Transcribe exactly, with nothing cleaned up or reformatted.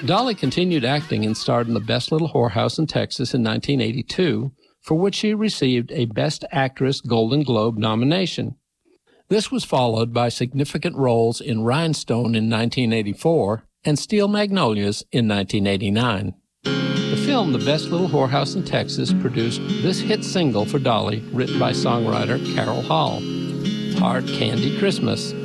Dolly continued acting and starred in The Best Little Whorehouse in Texas in nineteen eighty-two, for which she received a Best Actress Golden Globe nomination. This was followed by significant roles in Rhinestone in nineteen eighty-four and Steel Magnolias in nineteen eighty-nine. The film The Best Little Whorehouse in Texas produced this hit single for Dolly, written by songwriter Carol Hall, Hard Candy Christmas.